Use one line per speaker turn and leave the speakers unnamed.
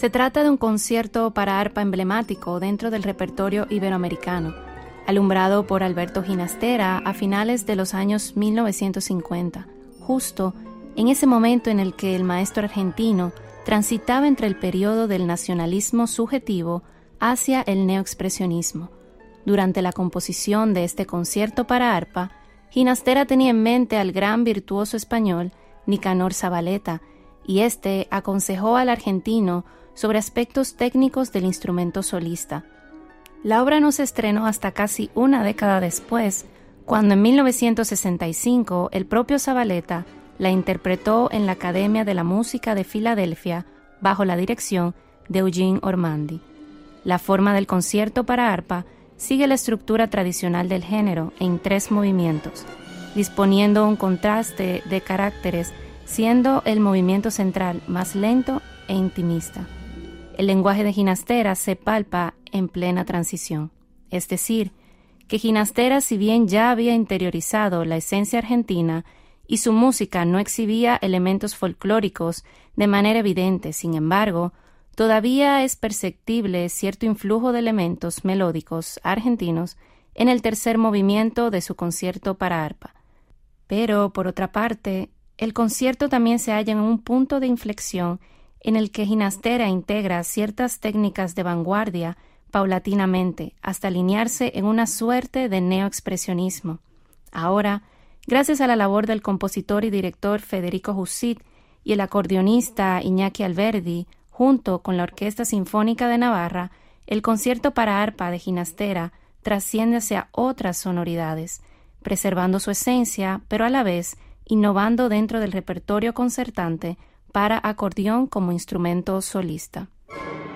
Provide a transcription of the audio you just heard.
Se trata de un concierto para arpa emblemático dentro del repertorio iberoamericano, alumbrado por Alberto Ginastera a finales de los años 1950, justo en ese momento en el que el maestro argentino transitaba entre el periodo del nacionalismo subjetivo hacia el neoexpresionismo. Durante la composición de este concierto para arpa, Ginastera tenía en mente al gran virtuoso español Nicanor Zavaleta, y éste aconsejó al argentino sobre aspectos técnicos del instrumento solista. La obra no se estrenó hasta casi una década después, cuando en 1965 el propio Zavaleta la interpretó en la Academia de la Música de Filadelfia bajo la dirección de Eugene Ormandy. La forma del concierto para arpa sigue la estructura tradicional del género en 3 movimientos, disponiendo un contraste de caracteres, siendo el movimiento central más lento e intimista. El lenguaje de Ginastera se palpa en plena transición, es decir, que Ginastera, si bien ya había interiorizado la esencia argentina y su música no exhibía elementos folclóricos de manera evidente, sin embargo, todavía es perceptible cierto influjo de elementos melódicos argentinos en el tercer movimiento de su concierto para arpa. Pero, por otra parte, el concierto también se halla en un punto de inflexión en el que Ginastera integra ciertas técnicas de vanguardia paulatinamente hasta alinearse en una suerte de neoexpresionismo. Ahora, gracias a la labor del compositor y director Federico Jusit y el acordeonista Iñaki Alberdi, junto con la Orquesta Sinfónica de Navarra, el concierto para arpa de Ginastera trasciende hacia otras sonoridades, preservando su esencia, pero a la vez innovando dentro del repertorio concertante para acordeón como instrumento solista.